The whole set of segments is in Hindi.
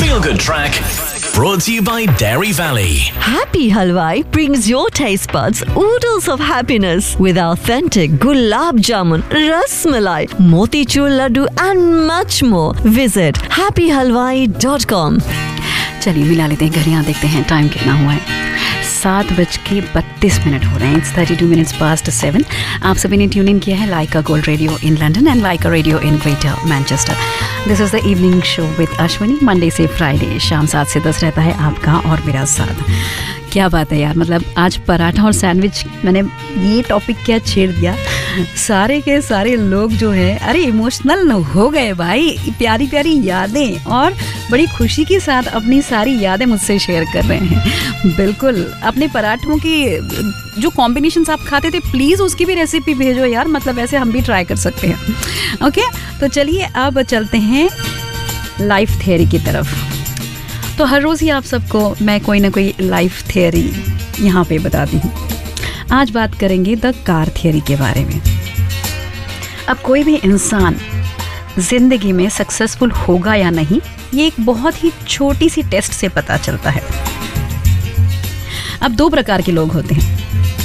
Feel Good Track, brought to you by Dairy Valley. Happy Halwai brings your taste buds oodles of happiness with authentic gulab jamun, ras malai, motichur laddu and much more. Visit happyhalwai.com. चलिए मिला लेते हैं घड़ियाँ, देखते हैं टाइम कितना हुआ है। 7:32 हो रहे हैं। It's 32 minutes past 7. आप सभी ने ट्यून इन किया है लाइका gold radio in London and Lyca radio in greater Manchester. This is the evening show with Ashwini. Monday से फ्राइडे शाम 7 से 10 रहता है आपका और मेरा साथ। क्या बात है यार, मतलब आज पराठा और सैंडविच, मैंने ये टॉपिक क्या छेड़ दिया। सारे के सारे लोग जो है अरे इमोशनल हो गए भाई, प्यारी प्यारी यादें और बड़ी खुशी के साथ अपनी सारी यादें मुझसे शेयर कर रहे हैं। बिल्कुल, अपने पराठों की जो कॉम्बिनेशंस आप खाते थे प्लीज़ उसकी भी रेसिपी भेजो यार, मतलब ऐसे हम भी ट्राई कर सकते हैं। ओके, तो चलिए अब चलते हैं लाइफ थियरी की तरफ। तो हर रोज़ ही आप सबको मैं कोई ना कोई लाइफ थियरी यहाँ पे बताती हूँ। आज बात करेंगे द कार थियरी के बारे में। अब कोई भी इंसान ज़िंदगी में सक्सेसफुल होगा या नहीं, ये एक बहुत ही छोटी सी टेस्ट से पता चलता है। अब 2 प्रकार के लोग होते हैं।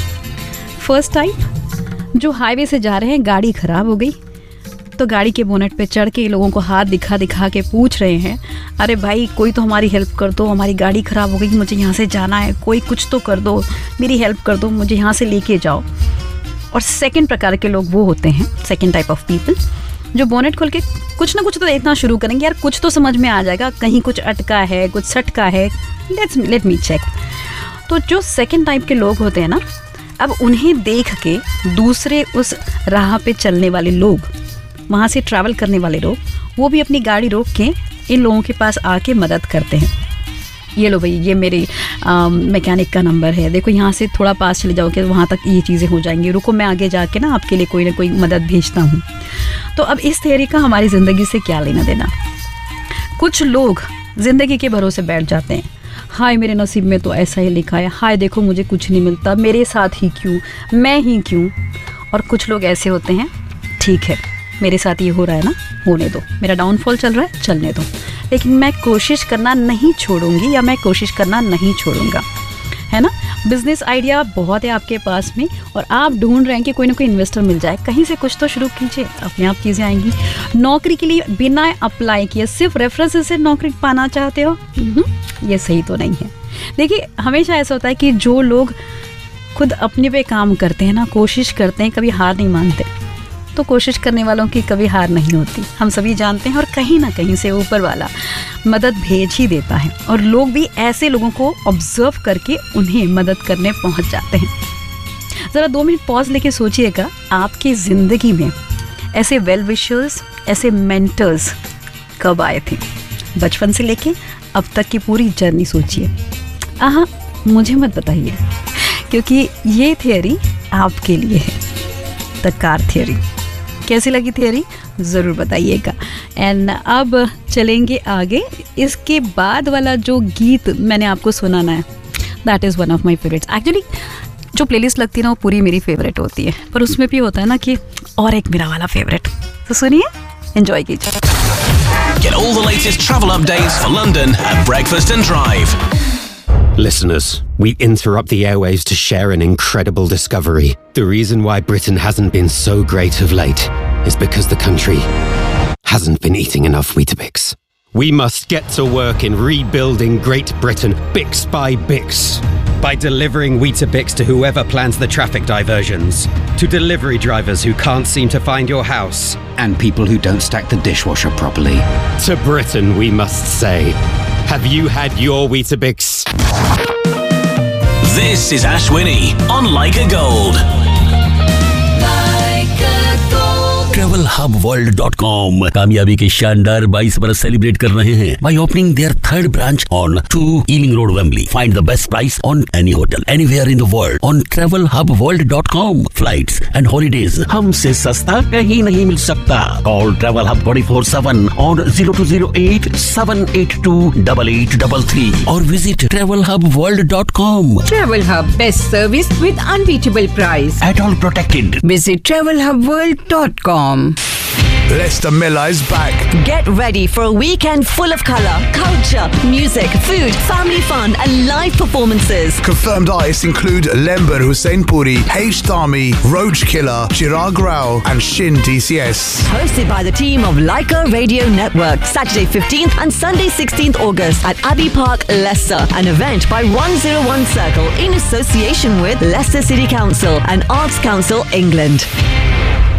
फर्स्ट टाइप, जो हाईवे से जा रहे हैं, गाड़ी ख़राब हो गई तो गाड़ी के बोनेट पे चढ़ के लोगों को हाथ दिखा दिखा के पूछ रहे हैं, अरे भाई कोई तो हमारी हेल्प कर दो, हमारी गाड़ी ख़राब हो गई, मुझे यहाँ से जाना है, कोई कुछ तो कर दो, मेरी हेल्प कर दो, मुझे यहाँ से लेके जाओ। और सेकंड प्रकार के लोग वो होते हैं, सेकंड टाइप ऑफ पीपल, जो बोनेट खोल के कुछ ना कुछ तो देखना शुरू करेंगे, यार कुछ तो समझ में आ जाएगा, कहीं कुछ अटका है, कुछ सटका है, लेट मी चेक। तो जो सेकंड टाइप के लोग होते हैं ना, अब उन्हें देख के दूसरे उस राह पे चलने वाले लोग, वहाँ से ट्रैवल करने वाले लोग, वो भी अपनी गाड़ी रोक के इन लोगों के पास आके मदद करते हैं। ये लो भाई, ये मेरे मैकेनिक का नंबर है, देखो यहाँ से थोड़ा पास चले जाओगे वहाँ तक ये चीज़ें हो जाएंगी, रुको मैं आगे जाके ना आपके लिए कोई ना कोई मदद भेजता हूँ। तो अब इस थियरी का हमारी ज़िंदगी से क्या लेना देना। कुछ लोग ज़िंदगी के भरोसे बैठ जाते हैं, हाय मेरे नसीब में तो ऐसा ही लिखा है, हाय देखो मुझे कुछ नहीं मिलता, मेरे साथ ही क्यों, मैं ही क्यों। और कुछ लोग ऐसे होते हैं, ठीक है मेरे साथ ये हो रहा है ना, होने दो, मेरा डाउनफॉल चल रहा है, चलने दो, लेकिन मैं कोशिश करना नहीं छोड़ूंगी या मैं कोशिश करना नहीं छोड़ूंगा, है ना। बिजनेस आइडिया बहुत है आपके पास में और आप ढूंढ रहे हैं कि कोई ना कोई इन्वेस्टर मिल जाए, कहीं से कुछ तो शुरू कीजिए, अपने आप चीज़ें आएंगी। नौकरी के लिए बिना अप्लाई किए सिर्फ रेफरेंसेस से नौकरी पाना चाहते हो, ये सही तो नहीं है। देखिए हमेशा ऐसा होता है कि जो लोग खुद अपने पे काम करते हैं ना, कोशिश करते हैं, कभी हार नहीं मानते, तो कोशिश करने वालों की कभी हार नहीं होती, हम सभी जानते हैं। और कहीं ना कहीं से ऊपर वाला मदद भेज ही देता है और लोग भी ऐसे लोगों को ऑब्जर्व करके उन्हें मदद करने पहुंच जाते हैं। ज़रा 2 मिनट पॉज लेके सोचिएगा, आपकी ज़िंदगी में ऐसे वेल विशर्स, ऐसे मेंटर्स कब आए थे? बचपन से लेके अब तक की पूरी जर्नी सोचिए। मुझे मत बताइए, क्योंकि ये थियरी आपके लिए है, द कार थियरी। कैसी लगी थियरी ज़रूर बताइएगा। एंड अब चलेंगे आगे। इसके बाद वाला जो गीत मैंने आपको सुनाना है, that is one of my favourites. Actually जो प्लेलिस्ट लगती है ना वो पूरी मेरी फेवरेट होती है, पर उसमें भी होता है ना कि और एक मेरा वाला फेवरेट, तो सुनिए, एंजॉय कीजिए। Get all the latest travel updates for London at Breakfast and Drive. Listeners, we interrupt the airwaves to share an incredible discovery. The reason why Britain hasn't been so great of late is because the country hasn't been eating enough Weetabix. We must get to work in rebuilding Great Britain bix by bix. By delivering Weetabix to whoever plans the traffic diversions, to delivery drivers who can't seem to find your house, and people who don't stack the dishwasher properly. To Britain we must say, have you had your Weetabix? This is Ashwini on Like a Gold. TravelHubWorld.com कामयाबी के शानदार 22 बरस सेलिब्रेट कर रहे हैं by opening their 3rd branch on 2 Ealing Road, Wembley. Find the best price on any hotel anywhere in the world on TravelHubWorld.com. Flights and holidays हमसे सस्ता कहीं नहीं मिल सकता. Call Travel Hub 24/7 on 0208 782 8833 or visit TravelHubWorld.com. Travel Hub, best service with unbeatable price. At all protected. Visit TravelHubWorld.com. Leicester Miller is back. Get ready for a weekend full of colour, culture, music, food, family fun and live performances. Confirmed artists include Lember Hussein Puri, H. Dami, Roach Killer, Chirag Rao and Shin DCS. Hosted by the team of Leica Radio Network. Saturday 15th and Sunday 16th August at Abbey Park, Leicester. An event by 101 Circle in association with Leicester City Council and Arts Council England.